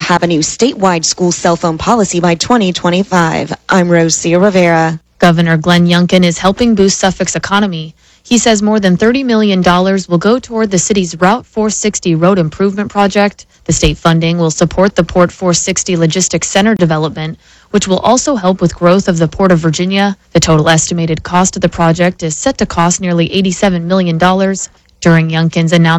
have a new statewide school cell phone policy by 2025. I'm Rosia Rivera. Governor Glenn Youngkin is helping boost Suffolk's economy. He says more than $30 million will go toward the city's Route 460 road improvement project. The state funding will support the Port 460 Logistics Center development, which will also help with growth of the Port of Virginia. The total estimated cost of the project is set to cost nearly $87 million. During Youngkin's announcement,